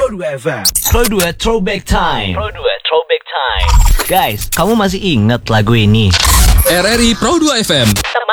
Pro 2 FM. Pro 2 Throwback Time. Guys, kamu masih ingat lagu ini? RRI Pro 2 FM.